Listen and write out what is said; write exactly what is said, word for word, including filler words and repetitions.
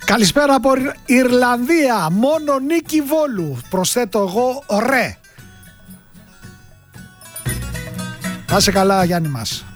Καλησπέρα από Ιρλανδία. Μόνο νίκη Βόλου. Προσθέτω εγώ ρε. Να είσαι καλά, Γιάννη μας.